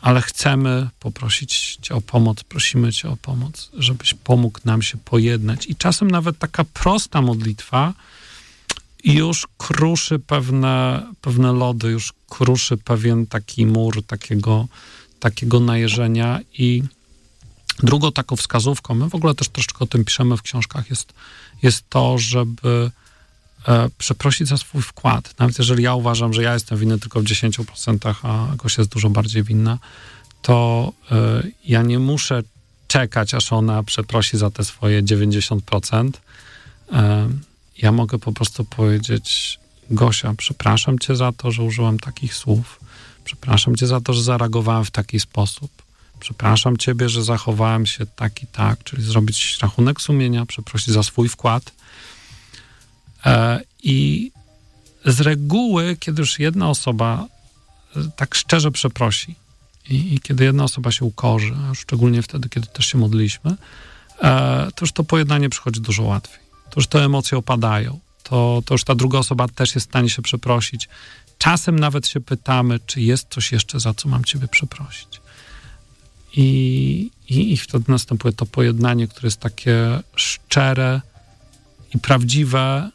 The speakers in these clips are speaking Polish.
ale chcemy poprosić Cię o pomoc, prosimy Cię o pomoc, żebyś pomógł nam się pojednać. I czasem nawet taka prosta modlitwa już kruszy pewne lody, już kruszy pewien taki mur takiego najeżenia. I drugą taką wskazówką, my w ogóle też troszeczkę o tym piszemy w książkach, jest to, żeby przeprosić za swój wkład. Nawet jeżeli ja uważam, że ja jestem winny tylko w 10%, a Gosia jest dużo bardziej winna, to ja nie muszę czekać, aż ona przeprosi za te swoje 90%. Ja mogę po prostu powiedzieć: Gosia, przepraszam cię za to, że użyłem takich słów. Przepraszam cię za to, że zareagowałem w taki sposób. Przepraszam ciebie, że zachowałem się tak i tak, czyli zrobić rachunek sumienia, przeprosić za swój wkład. I z reguły, kiedy już jedna osoba tak szczerze przeprosi i kiedy jedna osoba się ukorzy, a szczególnie wtedy, kiedy też się modliliśmy, to już to pojednanie przychodzi dużo łatwiej. To już te emocje opadają. To już ta druga osoba też jest w stanie się przeprosić. Czasem nawet się pytamy, czy jest coś jeszcze, za co mam ciebie przeprosić. I wtedy następuje to pojednanie, które jest takie szczere i prawdziwe,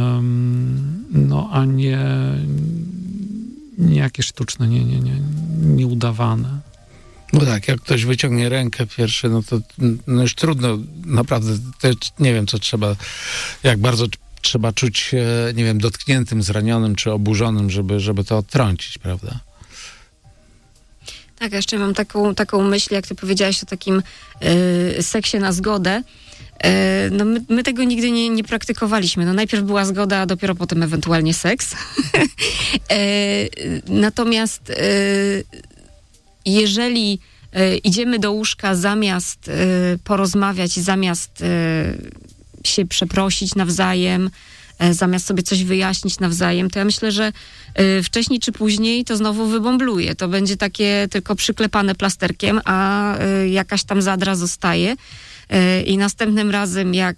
a nie jakieś sztuczne, nie udawane. No tak, jak ktoś wyciągnie rękę pierwszy, no to już trudno, naprawdę, nie wiem, co trzeba, jak bardzo trzeba czuć się, nie wiem, dotkniętym, zranionym czy oburzonym, żeby to odtrącić, prawda? Tak, jeszcze mam taką myśl, jak ty powiedziałaś o takim seksie na zgodę. No my tego nigdy nie praktykowaliśmy. No najpierw była zgoda, a dopiero potem ewentualnie seks. Natomiast jeżeli idziemy do łóżka zamiast porozmawiać, zamiast się przeprosić nawzajem, zamiast sobie coś wyjaśnić nawzajem, to ja myślę, że wcześniej czy później to znowu wybąbluje. To będzie takie tylko przyklepane plasterkiem, a jakaś tam zadra zostaje. I następnym razem, jak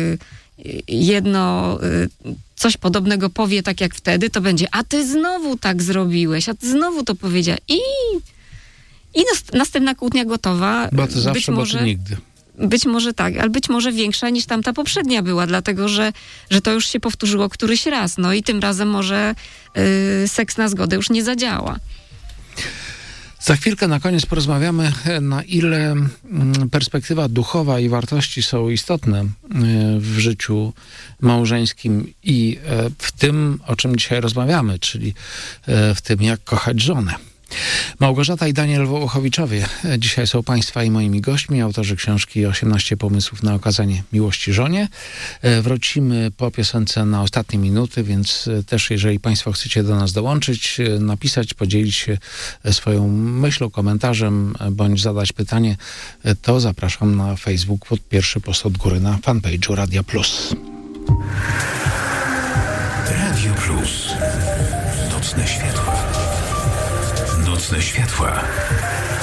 jedno coś podobnego powie tak jak wtedy, to będzie: a ty znowu tak zrobiłeś, a ty znowu to powiedziałeś. I następna kłótnia gotowa. Bo to zawsze, bo to nigdy. Być może tak, ale być może większa niż tamta poprzednia była, dlatego że to już się powtórzyło któryś raz. No i tym razem może seks na zgodę już nie zadziała. Za chwilkę na koniec porozmawiamy, na ile perspektywa duchowa i wartości są istotne w życiu małżeńskim i w tym, o czym dzisiaj rozmawiamy, czyli w tym, jak kochać żonę. Małgorzata i Daniel Wołochowiczowie dzisiaj są Państwa i moimi gośćmi, autorzy książki 18 pomysłów na okazanie miłości żonie. Wrócimy po piosence na ostatnie minuty, więc też jeżeli Państwo chcecie do nas dołączyć, napisać, podzielić się swoją myślą, komentarzem, bądź zadać pytanie, to zapraszam na Facebook pod pierwszy post od góry na fanpage'u Radia Plus. Radio Plus. Nocne światła. Nocne światła.